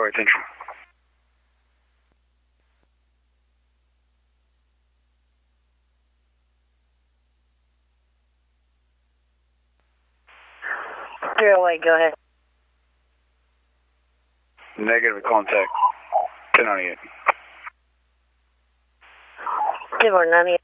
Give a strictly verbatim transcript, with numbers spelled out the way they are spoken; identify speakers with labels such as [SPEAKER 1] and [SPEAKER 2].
[SPEAKER 1] right, thank you.
[SPEAKER 2] Zero eight, go ahead.
[SPEAKER 1] Negative contact. ten ninety-eight.
[SPEAKER 2] ten ninety-eight.